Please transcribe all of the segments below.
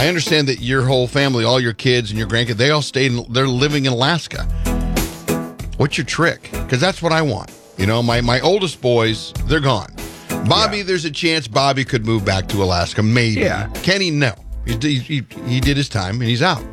I understand that your whole family, all your kids and your grandkids, they're living in Alaska. What's your trick? Because that's what I want. You know, my oldest boys, they're gone. Bobby, there's a chance Bobby could move back to Alaska, maybe. Yeah. Kenny, no. He did his time, and he's out.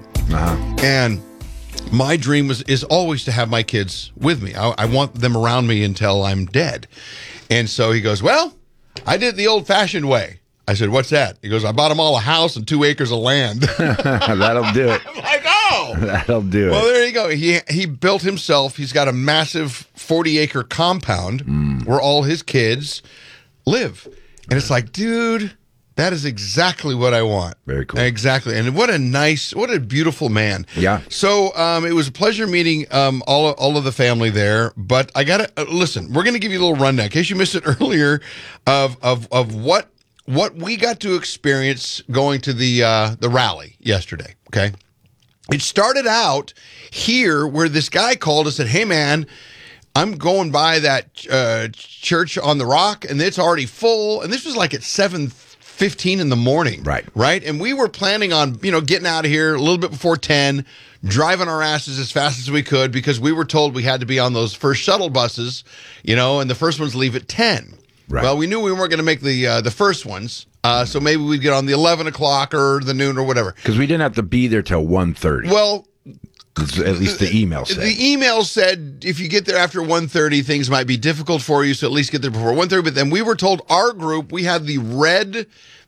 And my dream is always to have my kids with me. I want them around me until I'm dead. And so he goes, well, I did it the old-fashioned way. I said, what's that? He goes, I bought them all a house and 2 acres of land. That'll do it. I'm like, oh. That'll do it. Well, there you go. He built himself. He's got a massive 40-acre compound where all his kids live. And it's like, dude, that is exactly what I want. Very cool. Exactly. And what a beautiful man. Yeah. So it was a pleasure meeting all of the family there. But I got to listen, we're going to give you a little rundown in case you missed it earlier of what we got to experience going to the rally yesterday, okay? It started out here where this guy called us and said, hey, man, I'm going by that church on the rock, and it's already full. And this was like at 7:15 in the morning. Right? And we were planning on, getting out of here a little bit before 10, driving our asses as fast as we could because we were told we had to be on those first shuttle buses, and the first ones leave at 10. Right. Well, we knew we weren't going to make the first ones, so maybe we'd get on the 11 o'clock or the noon or whatever. Because we didn't have to be there till 1:30. Well, at least the email said. The email said if you get there after 1:30, things might be difficult for you, so at least get there before 1:30. But then we were told our group, we had the red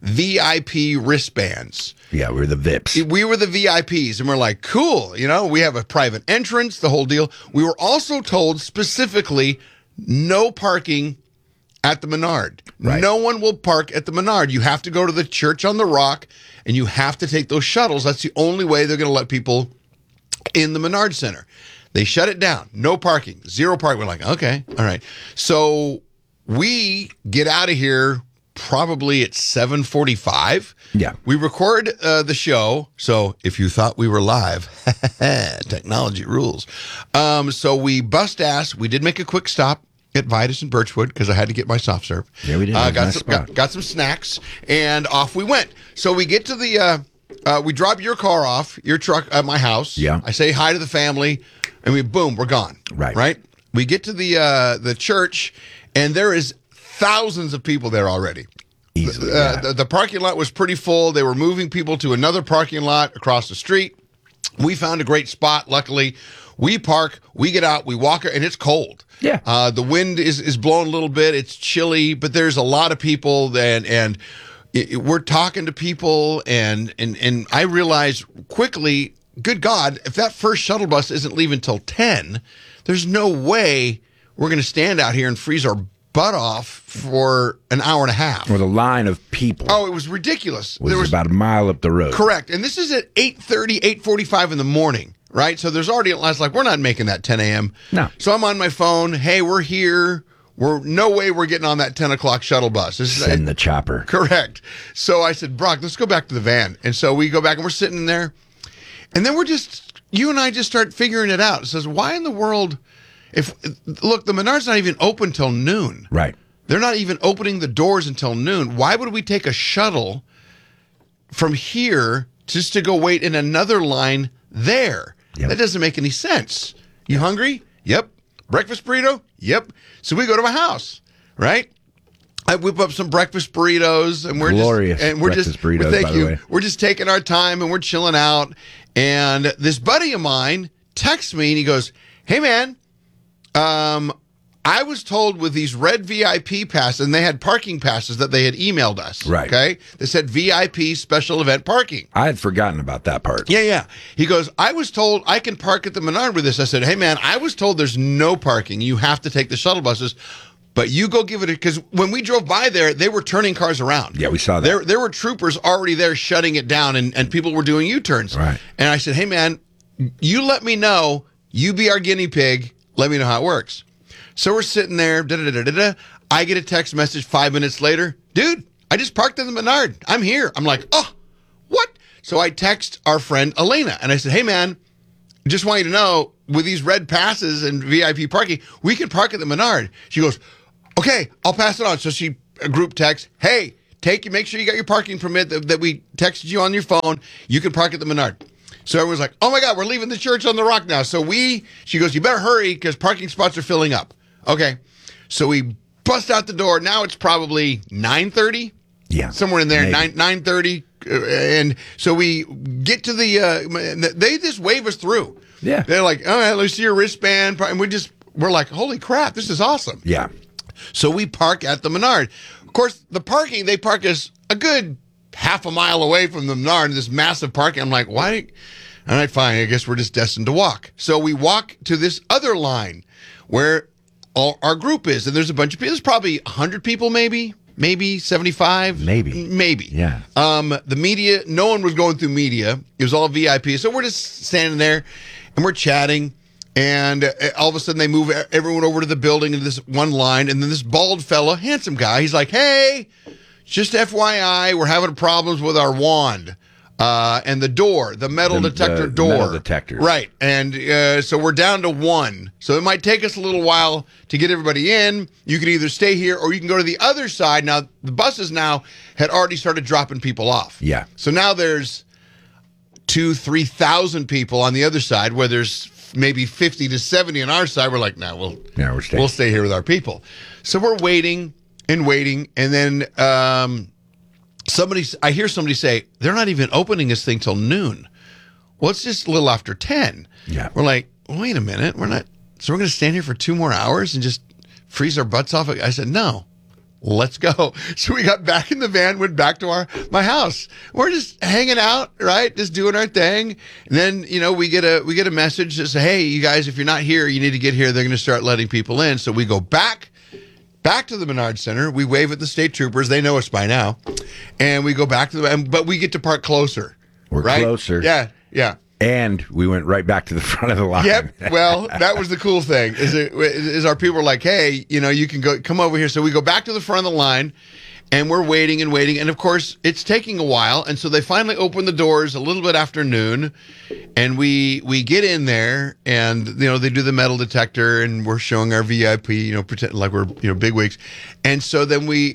VIP wristbands. Yeah, we were the VIPs. We were the VIPs, and we're like, cool, we have a private entrance, the whole deal. We were also told specifically no parking at the Menard. Right. No one will park at the Menard. You have to go to the church on the rock, and you have to take those shuttles. That's the only way they're going to let people in the Menard Center. They shut it down. No parking. Zero parking. We're like, okay, all right. So we get out of here probably at 7:45. Yeah. We record the show. So if you thought we were live, technology rules. So we bust ass. We did make a quick stop at Vitus and Birchwood because I had to get my soft serve. Yeah, we did. Got some snacks, and off we went. So we get to the, we drop your car off, your truck at my house. Yeah. I say hi to the family, and we're gone. Right. We get to the church, and there is thousands of people there already. Easily. The parking lot was pretty full. They were moving people to another parking lot across the street. We found a great spot, luckily. We park, we get out, we walk, and it's cold. Yeah. The wind is blowing a little bit. It's chilly, but there's a lot of people, and we're talking to people, and I realized quickly, good God, if that first shuttle bus isn't leaving till 10, there's no way we're going to stand out here and freeze our butt off for an hour and a half. With a line of people. Oh, it was ridiculous. There was about a mile up the road. Correct. And this is at 8:30, 8:45 in the morning, right? So there's already, we're not making that 10 a.m. No. So I'm on my phone. Hey, we're here. No way we're getting on that 10 o'clock shuttle bus. Send the chopper. Correct. So I said, Brock, let's go back to the van. And so we go back and we're sitting in there. And then you and I just start figuring it out. It says, why in the world, look, the Menard's not even open till noon. Right. They're not even opening the doors until noon. Why would we take a shuttle from here just to go wait in another line there? Yep. That doesn't make any sense. You hungry? Yep. Breakfast burrito? Yep. So we go to my house, right? I whip up some breakfast burritos, and we're we're just taking our time and we're chilling out. And this buddy of mine texts me and he goes, "Hey man, I was told with these red VIP passes, and they had parking passes that they had emailed us. Right. Okay. They said VIP special event parking. I had forgotten about that part. Yeah. He goes, I was told I can park at the Menard with this. I said, hey man, I was told there's no parking. You have to take the shuttle buses. But you go give it because when we drove by there, they were turning cars around. Yeah, we saw that. There were troopers already there shutting it down, and people were doing U-turns. Right. And I said, hey, man, you let me know. You be our guinea pig. Let me know how it works. So we're sitting there. I get a text message 5 minutes later. Dude, I just parked in the Menard. I'm here. I'm like, oh, what? So I text our friend Elena, and I said, hey, man, just want you to know, with these red passes and VIP parking, we can park at the Menard. She goes, okay, I'll pass it on. So she group text, hey, make sure you got your parking permit that we texted you on your phone. You can park at the Menard. So everyone's like, oh my God, we're leaving the church on the rock now. So she goes, you better hurry because parking spots are filling up. Okay. So we bust out the door. Now it's probably 9:30. Yeah. Somewhere in there, maybe. 9:30. And so we get to they just wave us through. Yeah. They're like, all right, let's see your wristband. And we're like, holy crap, this is awesome. Yeah. So we park at the Menard. Of course, they park us a good half a mile away from the Menard, this massive parking. I'm like, why? All right, fine. I guess we're just destined to walk. So we walk to this other line where all our group is. And there's a bunch of people. There's probably 100 people, maybe 75. Maybe. Yeah. The media, no one was going through media. It was all VIP. So we're just standing there and we're chatting. And all of a sudden they move everyone over to the building in this one line. And then this bald fella, handsome guy, he's like, hey, just FYI, we're having problems with our wand. And the door, the metal detector door. Metal detector. Right. And so we're down to one. So it might take us a little while to get everybody in. You can either stay here or you can go to the other side. Now, the buses now had already started dropping people off. Yeah. So now there's 3,000 people on the other side where there's maybe 50 to 70 on our side. We're like, no, we'll stay here with our people. So we're waiting. And then I hear somebody say, they're not even opening this thing till noon. Well, it's just a little after 10. Yeah. We're like, wait a minute, we're going to stand here for 2 more hours and just freeze our butts off? I said, no, let's go. So we got back in the van, went back to my house. We're just hanging out, right? Just doing our thing. And then, we get a message that says, hey, you guys, if you're not here, you need to get here. They're going to start letting people in. So we go back to the Menard Center. We wave at the state troopers. They know us by now. And we go back to but we get to park closer. We're right? closer. Yeah. And we went right back to the front of the line. Yep. Well, that was the cool thing is our people were like, hey, you can come over here. So we go back to the front of the line and we're waiting. And of course it's taking a while. And so they finally open the doors a little bit after noon and we get in there and, they do the metal detector and we're showing our VIP, pretend like we're, bigwigs. And so then we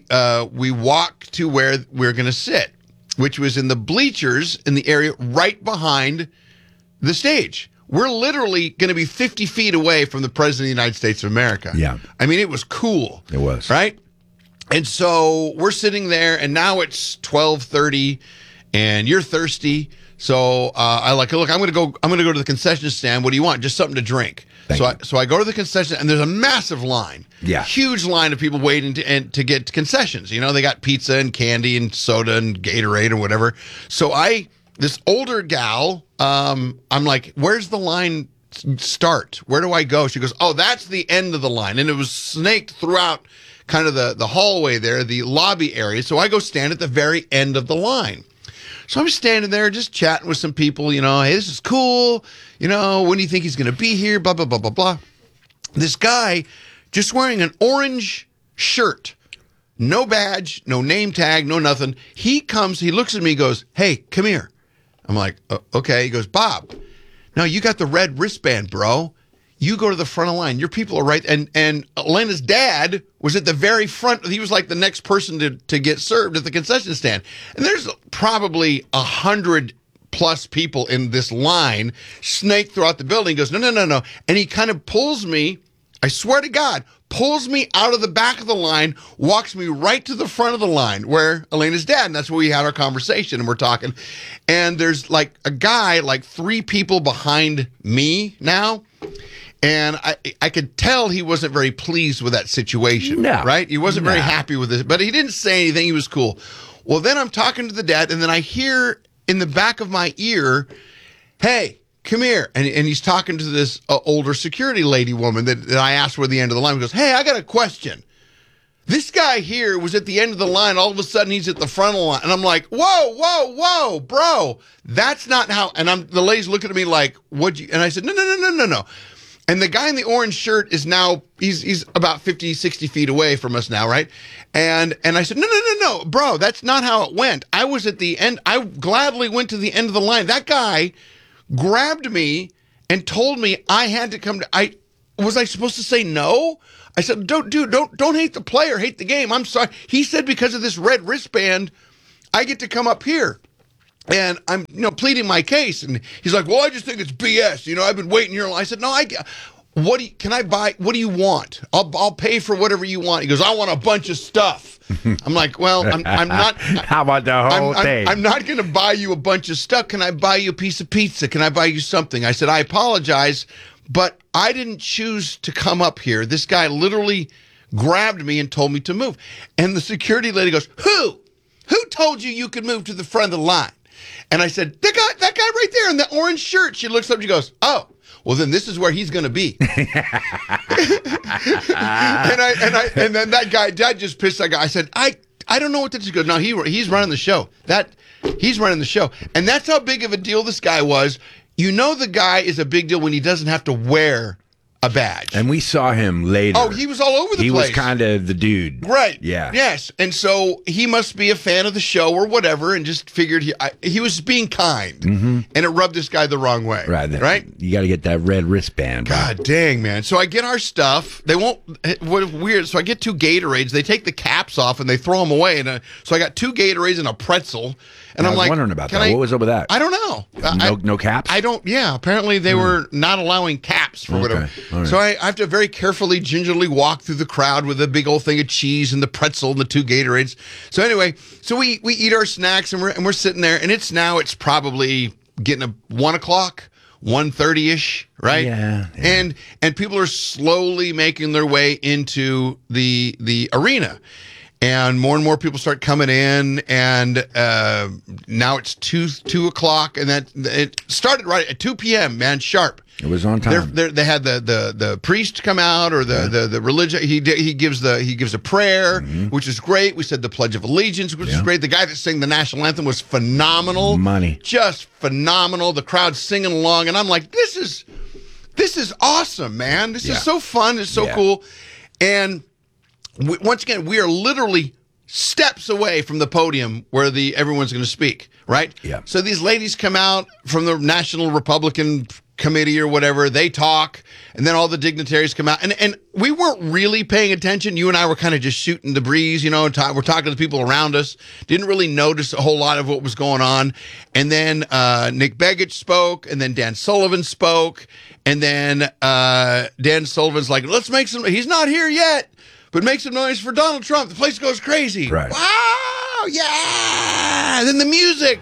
walk to where we're going to sit, which was in the bleachers in the area right behind the stage. We're literally going to be 50 feet away from the President of the United States of America. Yeah. I mean, it was cool. It was. Right? And so we're sitting there, and now it's 12:30, and you're thirsty. So I look, I'm going to go to the concession stand. What do you want? Just something to drink. So I go to the concession, and there's a massive line. Yeah. Huge line of people waiting to get concessions. They got pizza and candy and soda and Gatorade and whatever. So this older gal, I'm like, where's the line start? Where do I go? She goes, oh, that's the end of the line. And it was snaked throughout kind of the hallway there, the lobby area. So I go stand at the very end of the line. So I'm standing there just chatting with some people, hey, this is cool. When do you think he's going to be here? Blah, blah, blah, blah, blah. This guy just wearing an orange shirt, no badge, no name tag, no nothing. He looks at me, goes, hey, come here. I'm like, okay. He goes, Bob, no, you got the red wristband, bro. You go to the front of the line. Your people are right. And Elena's dad was at the very front. He was like the next person to get served at the concession stand. And there's probably 100 plus people in this line snaked throughout the building. He goes, no. And he kind of pulls me, I swear to God, pulls me out of the back of the line, walks me right to the front of the line where Elena's dad, and that's where we had our conversation and we're talking. And there's like a guy, like 3 people behind me now. And I could tell he wasn't very pleased with that situation, right? He wasn't very happy with it, but he didn't say anything. He was cool. Well, then I'm talking to the dad, and then I hear in the back of my ear, hey, come here. And he's talking to this older security lady woman that I asked where the end of the line. He goes, hey, I got a question. This guy here was at the end of the line. All of a sudden, he's at the front of the line. And I'm like, whoa, bro. That's not how. And the lady's looking at me like, what'd you? And I said, no. And the guy in the orange shirt is now, he's about 50, 60 feet away from us now, right? And I said, no, bro, that's not how it went. I was at the end. I gladly went to the end of the line. That guy grabbed me and told me I had to come to, was I supposed to say no? I said, don't hate the player, hate the game. I'm sorry. He said because of this red wristband, I get to come up here. And I'm, pleading my case. And he's like, well, I just think it's BS. I've been waiting here. I said, no, can I buy? What do you want? I'll pay for whatever you want. He goes, I want a bunch of stuff. I'm like, well, I'm not. How about the whole thing? I'm not going to buy you a bunch of stuff. Can I buy you a piece of pizza? Can I buy you something? I said, I apologize, but I didn't choose to come up here. This guy literally grabbed me and told me to move. And the security lady goes, Who told you could move to the front of the line? And I said, that guy right there in the orange shirt. She looks up and she goes, oh, well, then this is where he's going to be. and then that guy, Dad just pissed that guy. I said, I don't know what to do. He goes, no, he's running the show. He's running the show. And that's how big of a deal this guy was. The guy is a big deal when he doesn't have to wear a badge. And we saw him later. Oh, he was all over the place. He was kind of the dude. Right. Yeah. Yes. And so he must be a fan of the show or whatever and just figured he was being kind. Mm-hmm. And it rubbed this guy the wrong way. Right? You got to get that red wristband. God dang, man. So I get our stuff. They won't, weird. So I get 2 Gatorades. They take the caps off and they throw them away. And so I got 2 Gatorades and a pretzel. And I I'm was like, wondering about that. What was up with that? I don't know. No caps? I don't. Yeah. Apparently they were not allowing caps for whatever. Right. So I have to very carefully, gingerly walk through the crowd with a big old thing of cheese and the pretzel and the 2 Gatorades. So anyway, we eat our snacks and we're sitting there, and it's probably getting 1 o'clock. 1:30ish, right? Yeah. And people are slowly making their way into the arena. And more people start coming in, and now it's 2 o'clock, and that it started right at 2 p.m. Man, sharp. It was on time. They had the priest come out, or the religion. He gives a prayer, which is great. We said the Pledge of Allegiance, which is great. The guy that sang the national anthem was phenomenal. Money, just phenomenal. The crowd singing along, and I'm like, this is awesome, man. This is so fun. It's so cool, and. Once again, we are literally steps away from the podium where everyone's going to speak, right? Yeah. So these ladies come out from the National Republican Committee or whatever. They talk, and then all the dignitaries come out. And we weren't really paying attention. You and I were kind of just shooting the breeze, we're talking to the people around us. Didn't really notice a whole lot of what was going on. And then Nick Begich spoke, and then Dan Sullivan spoke. And then Dan Sullivan's like, let's make some, he's not here yet. But make some noise for Donald Trump. The place goes crazy. Right. Wow, yeah. And then the music.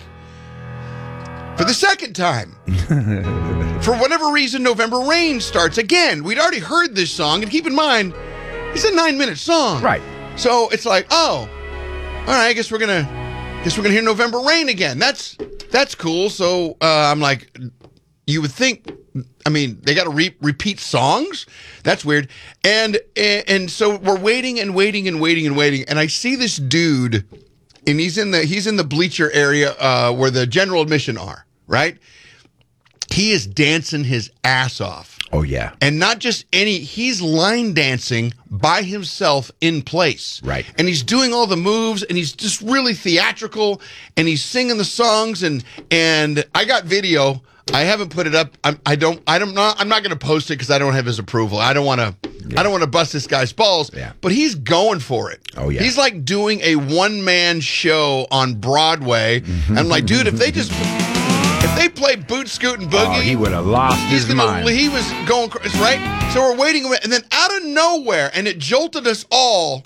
For the second time. For whatever reason, November Rain starts again. We'd already heard this song. And keep in mind, it's a 9-minute song. Right. So it's like, oh, all right, I guess we're gonna hear November Rain again. That's cool. So I'm like, you would think, they got to repeat songs. That's weird. And so we're waiting and waiting and waiting and waiting. And I see this dude, and he's in the bleacher area where the general admission are, right? He is dancing his ass off. Oh, yeah. And not just he's line dancing by himself in place. Right. And he's doing all the moves, and he's just really theatrical, and he's singing the songs, and I got video. I haven't put it up. I'm not going to post it because I don't have his approval. I don't want to bust this guy's balls. Yeah. But he's going for it. Oh yeah. He's like doing a one-man show on Broadway. I'm like, dude, if they play Boot Scoot and Boogie, he would have lost his mind. He was going crazy, right? So we're waiting, and then out of nowhere, and it jolted us all.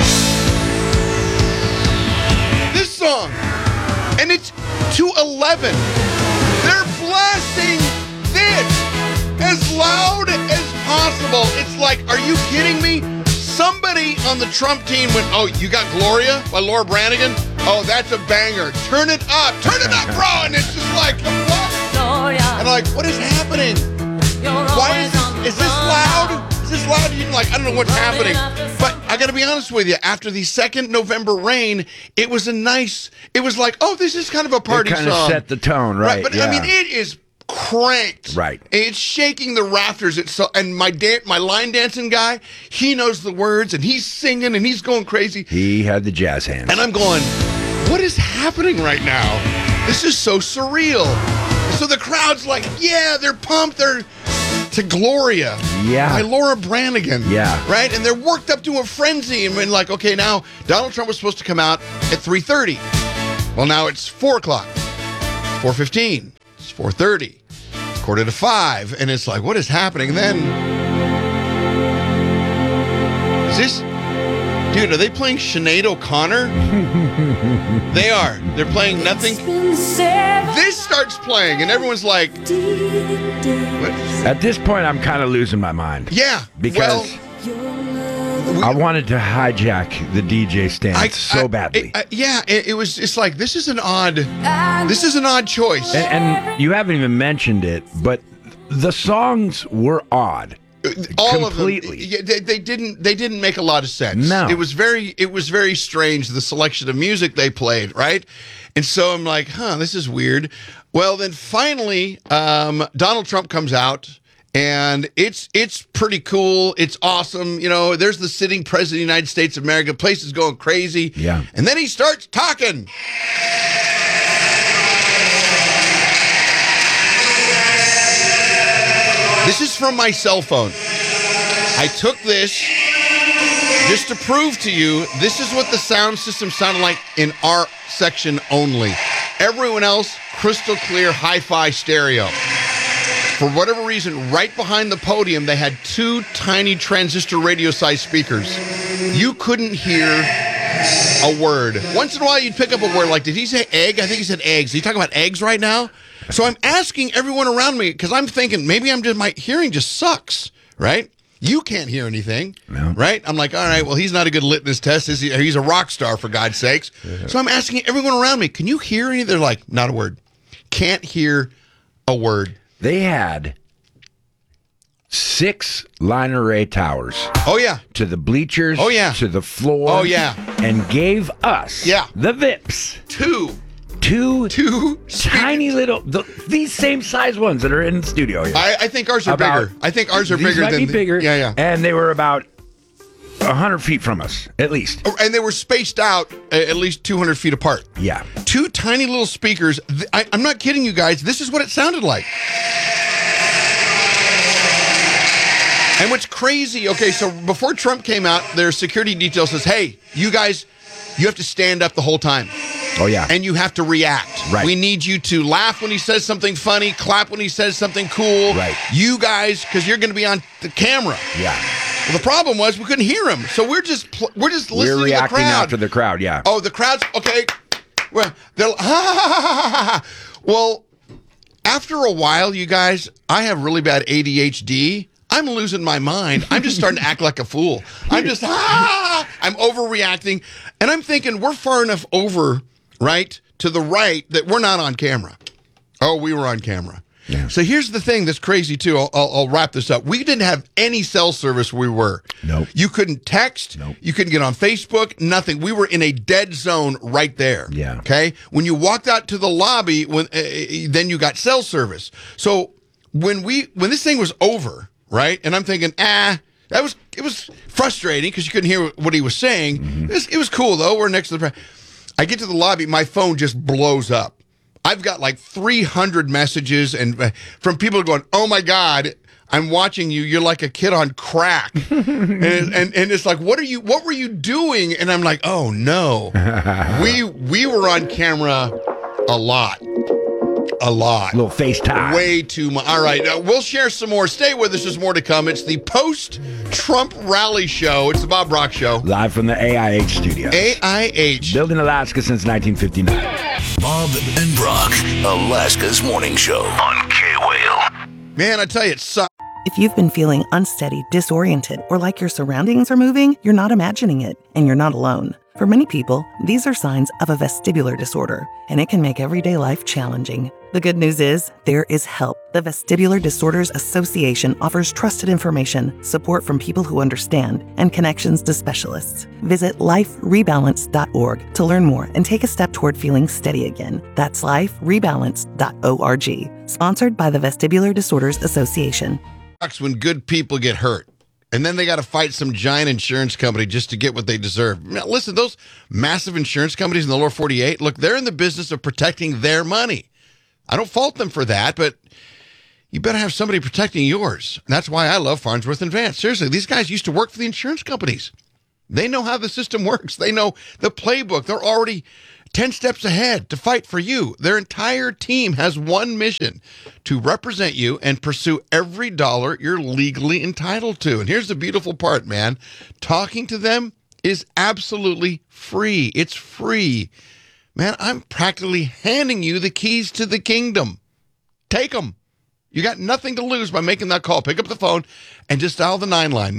This song, and it's 2:11. They're blasting this as loud as possible. It's like, are you kidding me? Somebody on the Trump team went, oh, you got Gloria by Laura Branigan? Oh, that's a banger. Turn it up, bro. And it's just like, what? And I'm like, what is happening? Why is this loud? Is this loud? You're like, I don't know what's happening. But I got to be honest with you. After the second November Rain, it was like, oh, this is kind of a party song. It kind of set the tone, right? But I mean, it is cranked. Right. It's shaking the rafters. And my line dancing guy, he knows the words, and he's singing, and he's going crazy. He had the jazz hands. And I'm going, what is happening right now? This is so surreal. So the crowd's like, yeah, they're pumped. They're to Gloria Yeah. by Laura Branigan. Yeah. Right? And they're worked up to a frenzy. And when like, okay, now Donald Trump was supposed to come out at 3:30. Well, now it's 4 o'clock. 4:15. It's 4:30. 4:45. And it's like, what is happening? And then is this... Dude, are they playing Sinead O'Connor? They are. They're playing Nothing. This starts playing, and everyone's like, what? At this point, I'm kind of losing my mind. Yeah. Because I wanted to hijack the DJ stand so badly. It was. It's like this is an odd choice. And you haven't even mentioned it, but the songs were odd. All completely. of them. They didn't make a lot of sense. No. It was very strange, the selection of music they played, right? And so I'm like, this is weird. Well, then finally, Donald Trump comes out, and it's pretty cool. It's awesome. You know, there's the sitting president of the United States of America. The place is going crazy. Yeah. And then he starts talking. This is from my cell phone. I took this just to prove to you this is what the sound system sounded like in our section only. Everyone else, crystal clear hi-fi stereo. For whatever reason, right behind the podium, they had 2 tiny transistor radio-sized speakers. You couldn't hear a word. Once in a while, you'd pick up a word like, did he say egg? I think he said eggs. Are you talking about eggs right now? So I'm asking everyone around me, because I'm thinking maybe my hearing just sucks, right? You can't hear anything, right? I'm like, all right, well, he's not a good litmus test. He's a rock star, for God's sakes. Yeah. So I'm asking everyone around me, can you hear anything? They're like, not a word. Can't hear a word. They had 6 line array towers. Oh, yeah. To the bleachers. Oh, yeah. To the floor. Oh, yeah. And gave us, the VIPs, two tiny little, these same size ones that are in the studio here. I think ours are bigger. I think ours are bigger might than... be bigger. Yeah. And they were about 100 feet from us, at least. And they were spaced out at least 200 feet apart. Yeah. 2 tiny little speakers. I'm not kidding you guys. This is what it sounded like. And what's crazy, okay, so before Trump came out, their security detail says, hey, you guys, you have to stand up the whole time. Oh, yeah. And you have to react. Right. We need you to laugh when he says something funny, clap when he says something cool. Right. You guys, because you're going to be on the camera. Yeah. Well, the problem was we couldn't hear him, so we're just listening We're to the reacting crowd. after the crowd, yeah. Oh, the crowd's, okay. Well, they're, Well, after a while, you guys, I have really bad ADHD. I'm losing my mind. I'm just starting to act like a fool. I'm just, I'm overreacting. And I'm thinking we're far enough over, right, to the right that we're not on camera. Oh, we were on camera. Yeah. So here's the thing that's crazy, too. I'll wrap this up. We didn't have any cell service where we were. Nope. You couldn't text. Nope. You couldn't get on Facebook. Nothing. We were in a dead zone right there. Yeah. Okay? When you walked out to the lobby, then you got cell service. So when this thing was over, right, and I'm thinking, it was frustrating because you couldn't hear what he was saying. Mm-hmm. It was cool, though. We're next to the... I get to the lobby, my phone just blows up. I've got like 300 messages and from people going, oh my God, I'm watching you. You're like a kid on crack. and it's like, what were you doing? And I'm like, oh no. we were on camera a lot. A lot. A little FaceTime. Way too much. All right. We'll share some more. Stay with us. There's more to come. It's the post-Trump rally show. It's the Bob Brock Show. Live from the AIH studios. AIH. Built in Alaska since 1959. Bob and Brock, Alaska's morning show on K-Whale. Man, I tell you, it sucks. If you've been feeling unsteady, disoriented, or like your surroundings are moving, you're not imagining it, and you're not alone. For many people, these are signs of a vestibular disorder, and it can make everyday life challenging. The good news is, there is help. The Vestibular Disorders Association offers trusted information, support from people who understand, and connections to specialists. Visit liferebalance.org to learn more and take a step toward feeling steady again. That's liferebalance.org. Sponsored by the Vestibular Disorders Association. When good people get hurt. And then they got to fight some giant insurance company just to get what they deserve. Now, listen, those massive insurance companies in the lower 48, look, they're in the business of protecting their money. I don't fault them for that, but you better have somebody protecting yours. And that's why I love Farnsworth and Vance. Seriously, these guys used to work for the insurance companies. They know how the system works. They know the playbook. They're already 10 steps ahead to fight for you. Their entire team has one mission: to represent you and pursue every dollar you're legally entitled to. And here's the beautiful part, man. Talking to them is absolutely free. It's free. Man, I'm practically handing you the keys to the kingdom. Take them. You got nothing to lose by making that call. Pick up the phone and just dial the 9 line,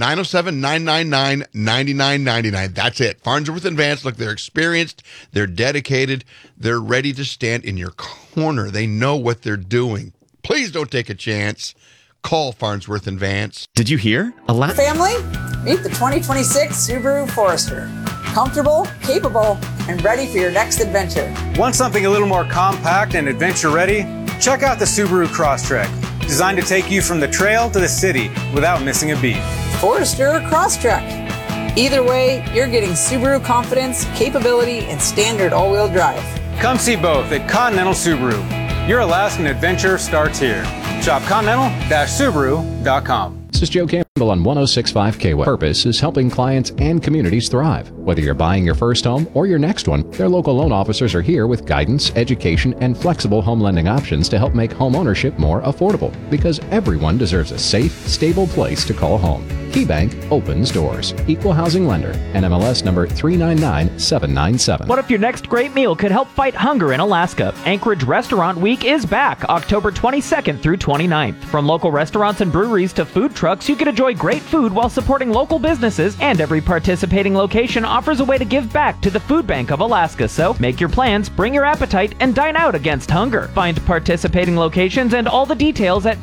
907-999-9999. That's it. Farnsworth and Vance, look, they're experienced, they're dedicated, they're ready to stand in your corner. They know what they're doing. Please don't take a chance. Call Farnsworth and Vance. Did you hear? Family, meet the 2026 Subaru Forester. Comfortable, capable, and ready for your next adventure. Want something a little more compact and adventure ready? Check out the Subaru Crosstrek, designed to take you from the trail to the city without missing a beat. Forester or Crosstrek. Either way, you're getting Subaru confidence, capability, and standard all-wheel drive. Come see both at Continental Subaru. Your Alaskan adventure starts here. Shop continental-subaru.com. This is Joe Campbell on 106.5 KWAY. Purpose is helping clients and communities thrive. Whether you're buying your first home or your next one, their local loan officers are here with guidance, education, and flexible home lending options to help make home ownership more affordable. Because everyone deserves a safe, stable place to call home. KeyBank opens doors. Equal housing lender. NMLS number 399797. What if your next great meal could help fight hunger in Alaska? Anchorage Restaurant Week is back October 22nd through 29th. From local restaurants and breweries to food trucks, you can enjoy great food while supporting local businesses, and every participating location offers a way to give back to the Food Bank of Alaska. So make your plans, bring your appetite, and dine out against hunger. Find participating locations and all the details at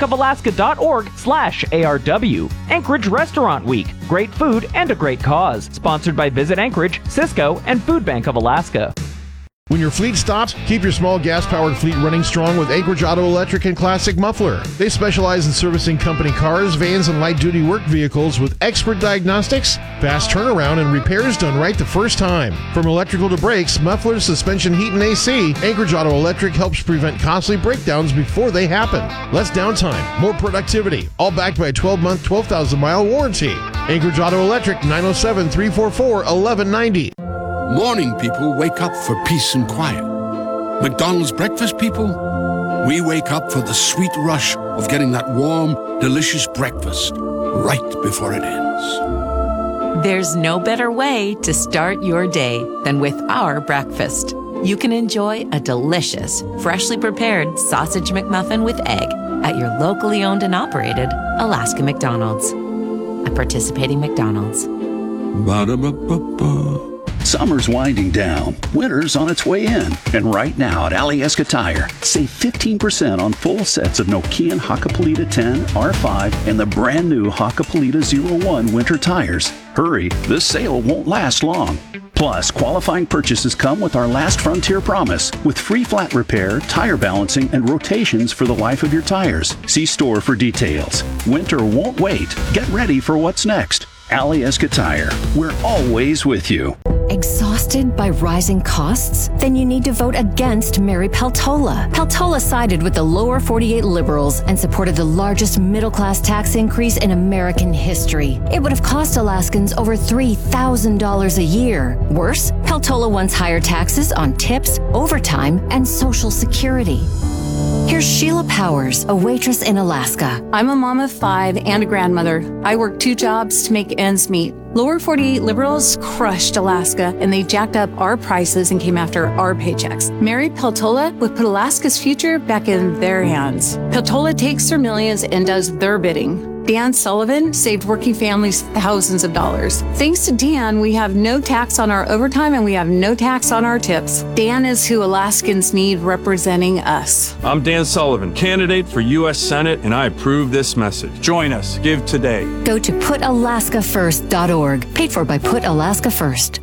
foodbankofalaska.org/ARW. Anchorage Restaurant Week. Great food and a great cause. Sponsored by Visit Anchorage, Cisco, and Food Bank of Alaska. When your fleet stops, keep your small gas-powered fleet running strong with Anchorage Auto Electric and Classic Muffler. They specialize in servicing company cars, vans, and light-duty work vehicles with expert diagnostics, fast turnaround, and repairs done right the first time. From electrical to brakes, mufflers, suspension, heat, and AC, Anchorage Auto Electric helps prevent costly breakdowns before they happen. Less downtime, more productivity, all backed by a 12-month, 12,000-mile warranty. Anchorage Auto Electric, 907-344-1190. Morning people wake up for peace and quiet. McDonald's breakfast people, we wake up for the sweet rush of getting that warm, delicious breakfast right before it ends. There's no better way to start your day than with our breakfast. You can enjoy a delicious, freshly prepared sausage McMuffin with egg at your locally owned and operated Alaska McDonald's. At participating McDonald's. Ba-da-ba-ba-ba. Summer's winding down. Winter's on its way in. And right now at Alyeska Tire, save 15% on full sets of Nokian Hakkapeliitta 10, R5, and the brand new Hakkapeliitta 01 winter tires. Hurry, this sale won't last long. Plus, qualifying purchases come with our Last Frontier promise, with free flat repair, tire balancing, and rotations for the life of your tires. See store for details. Winter won't wait. Get ready for what's next. Alyeska Tire. We're always with you. Exhausted by rising costs? Then you need to vote against Mary Peltola. Peltola sided with the lower 48 liberals and supported the largest middle-class tax increase in American history. It would have cost Alaskans over $3,000 a year. Worse, Peltola wants higher taxes on tips, overtime, and Social Security. Here's Sheila Powers, a waitress in Alaska. I'm a mom of 5 and a grandmother. I work 2 jobs to make ends meet. Lower 48 liberals crushed Alaska, and they jacked up our prices and came after our paychecks. Mary Peltola would put Alaska's future back in their hands. Peltola takes their millions and does their bidding. Dan Sullivan saved working families thousands of dollars. Thanks to Dan, we have no tax on our overtime and we have no tax on our tips. Dan is who Alaskans need representing us. I'm Dan Sullivan, candidate for U.S. Senate, and I approve this message. Join us. Give today. Go to PutAlaskaFirst.org. Paid for by Put Alaska First.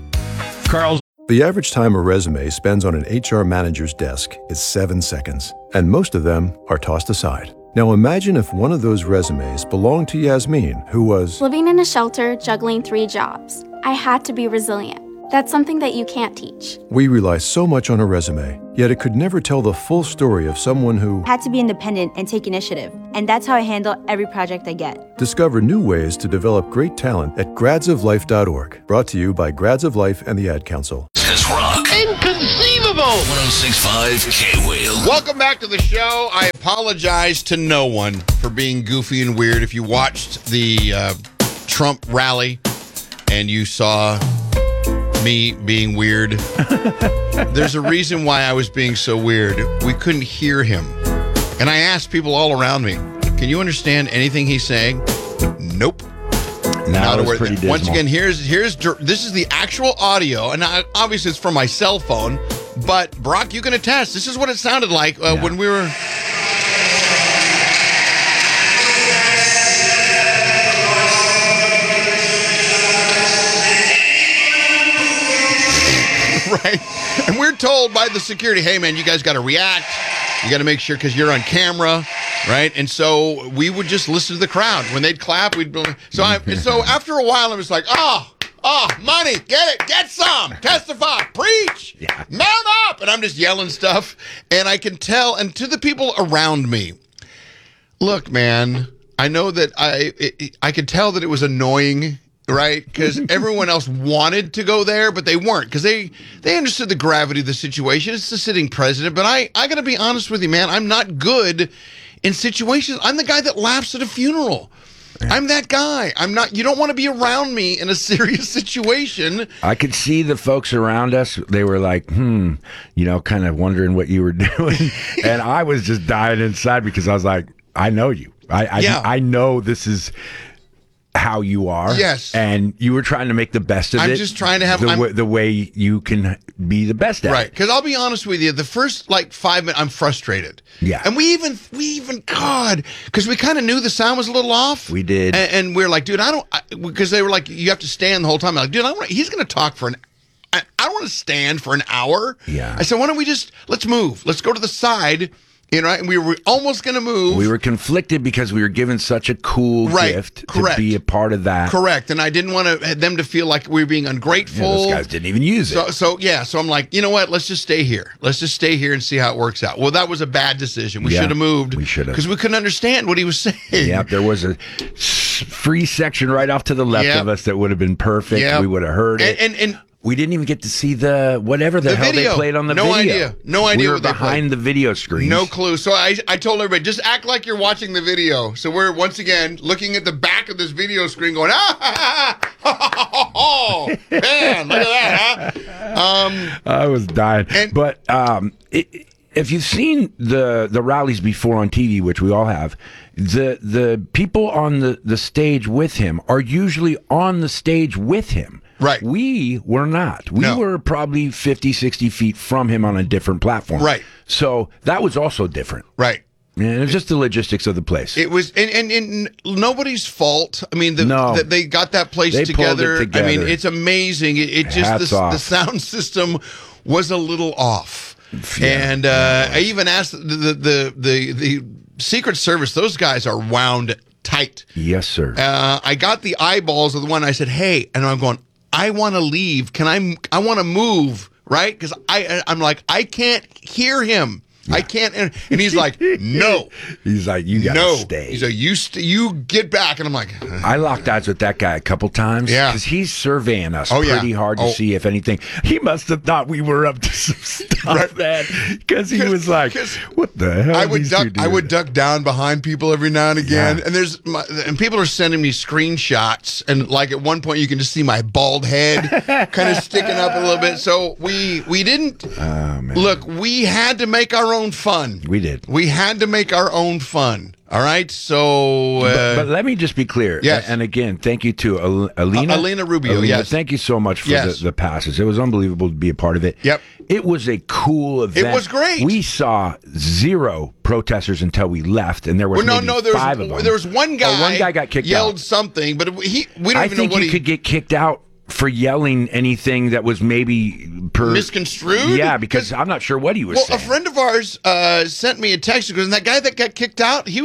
The average time a resume spends on an HR manager's desk is 7 seconds, and most of them are tossed aside. Now imagine if one of those resumes belonged to Yasmin, who was living in a shelter, juggling 3 jobs. I had to be resilient. That's something that you can't teach. We rely so much on a resume, yet it could never tell the full story of someone who had to be independent and take initiative. And that's how I handle every project I get. Discover new ways to develop great talent at gradsoflife.org. Brought to you by Grads of Life and the Ad Council. Rock. Inconceivable! 106.5 K-Wheel. Welcome back to the show. I apologize to no one for being goofy and weird. If you watched the Trump rally and you saw me being weird, there's a reason why I was being so weird. We couldn't hear him. And I asked people all around me, can you understand anything he's saying? Nope. Now it's pretty dismal. Once again, this is the actual audio, and obviously it's from my cell phone, but Brock, you can attest, this is what it sounded like when we were... Right? And we're told by the security, hey man, you guys got to react. You got to make sure because you're on camera, right? And so we would just listen to the crowd. When they'd clap, we'd be so after a while, I was like, oh, money, get it, get some, testify, preach, mount up. And I'm just yelling stuff. And I can tell, and to the people around me, look, man, I know that I could tell that it was annoying, right? Because everyone else wanted to go there, but they weren't because they understood the gravity of the situation. It's the sitting president. But I got to be honest with you, man. I'm not good in situations. I'm the guy that laughs at a funeral. I'm that guy. I'm not. You don't want to be around me in a serious situation. I could see the folks around us. They were like, kind of wondering what you were doing. And I was just dying inside because I was like, I know you. I know this is how you are. Yes. And you were trying to make the best of it. I'm just trying to have the way you can be the best at it. Right. Because I'll be honest with you, the first 5 minutes, I'm frustrated. Yeah. And we even, God, because we kind of knew the sound was a little off. We did. And we're like, dude, because they were like, you have to stand the whole time. I'm like, dude, he's going to talk I don't want to stand for an hour. Yeah. I said, why don't we let's move. Let's go to the side. And we were almost going to move. We were conflicted because we were given such a cool gift to be a part of that. Correct. And I didn't want them to feel like we were being ungrateful. Yeah, those guys didn't even use it. So I'm like, you know what? Let's just stay here. Let's just stay here and see how it works out. Well, that was a bad decision. We should have moved. We should have. Because we couldn't understand what he was saying. Yeah, there was a free section right off to the left of us that would have been perfect. Yep. We would have heard it. And we didn't even get to see the hell video. they played on the no video. No idea. We were what they behind played. the video screen. No clue. So I told everybody, just act like you're watching the video. So we're once again looking at the back of this video screen going, oh, man, look at that, huh? I was dying. But if you've seen the rallies before on TV, which we all have, the people on the stage with him are usually on the stage with him. Right. We were not. We were probably 50, 60 feet from him on a different platform. Right. So that was also different. Right. And it was just the logistics of the place. It was, and nobody's fault. I mean, they got that place together. Pulled it together. I mean, it's amazing. It just the sound system was a little off. Yeah. And I even asked the Secret Service. Those guys are wound tight. Yes, sir. I got the eyeballs of the one. I said, "Hey," and I'm going, I want to leave. I want to move, right? Because I'm like, I can't hear him. Yeah. I can't. And he's like, no. He's like, you got to stay. He's like, you get back. And I'm like, I locked eyes with that guy a couple times. Yeah. Because he's surveying us pretty hard to see if anything. He must have thought we were up to some stuff, man. Because he was like, what the hell? I would duck down behind people every now and again. Yeah. And people are sending me screenshots. And like at one point, you can just see my bald head kind of sticking up a little bit. So we didn't. Look, we had to make our own fun. We did. We had to make our own fun. All right. So, but let me just be clear. Yes. And again, thank you to Alina Rubio. Alina, yes. Thank you so much for the passes. It was unbelievable to be a part of it. Yep. It was a cool event. It was great. We saw 0 protesters until we left, and there was maybe 5 of them. There was one guy. One guy got kicked out. Yelled something, but we don't even know what he. I think you could get kicked out for yelling anything that was maybe misconstrued. Yeah, because I'm not sure what he was saying. A friend of ours sent me a text because that guy that got kicked out, he was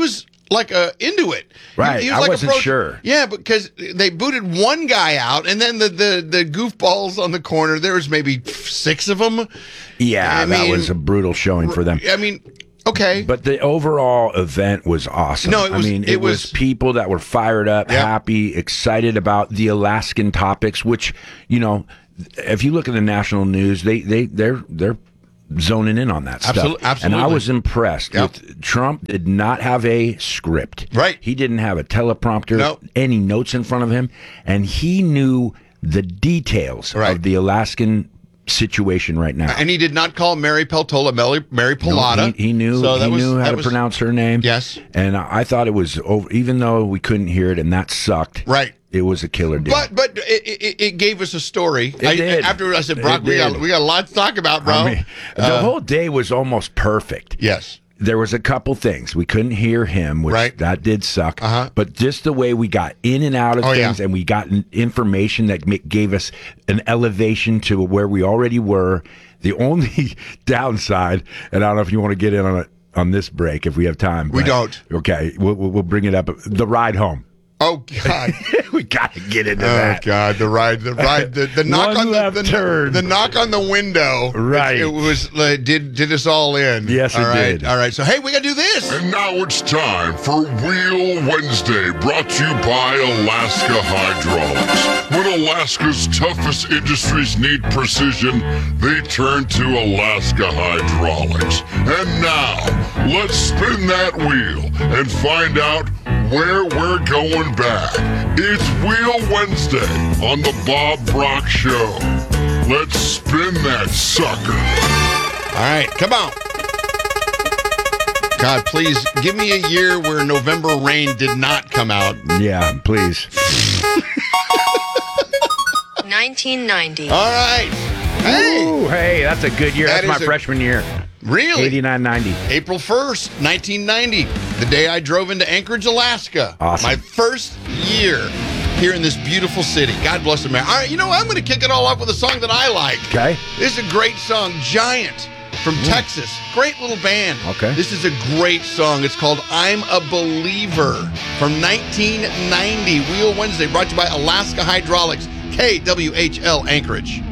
into it. Right. He I was wasn't sure. Yeah, because they booted one guy out, and then the goofballs on the corner. There was maybe 6 of them. Yeah, that was a brutal showing for them. I mean, okay, but the overall event was awesome. No, it was people that were fired up, happy, excited about the Alaskan topics. Which, you know, if you look at the national news, they're zoning in on that stuff. Absolutely. And I was impressed. With Trump did not have a script. Right. He didn't have a teleprompter, any notes in front of him, and he knew the details of the Alaskan situation right now. And he did not call Mary Peltola Mary Pelada. No, he knew how to pronounce her name. Yes. And I thought it was over, even though we couldn't hear it and that sucked. Right. It was a killer deal. But it gave us a story. It did. After I said, Brock, we got a lot to talk about, bro. I mean, the whole day was almost perfect. Yes. There was a couple things. We couldn't hear him, which that did suck. But just the way we got in and out of things, and we got information that gave us an elevation to where we already were. The only downside, and I don't know if you want to get in on it on this break if we have time. We don't. Okay, we'll bring it up. The ride home. Oh God, we got to get into that. Oh God, the ride, the knock on the knock on the window. Right, it was did us all in. Yes, it did. All right, so hey, we gotta do this. And now it's time for Wheel Wednesday, brought to you by Alaska Hydraulics. When Alaska's toughest industries need precision, they turn to Alaska Hydraulics. And now, let's spin that wheel and find out where we're going back. It's Wheel Wednesday on the Bob Brock Show. Let's spin that sucker. All right, come on. God, please give me a year where November Rain did not come out. Yeah, please. 1990. All right. Hey. Ooh, hey, that's a good year. That's my freshman year. Really? 89-90. April 1st, 1990. The day I drove into Anchorage, Alaska. Awesome. My first year here in this beautiful city. God bless America. All right, you know what? I'm going to kick it all off with a song that I like. Okay. This is a great song. Giant from Texas. Great little band. Okay. This is a great song. It's called I'm a Believer from 1990. Wheel Wednesday brought to you by Alaska Hydraulics. KWHL Anchorage.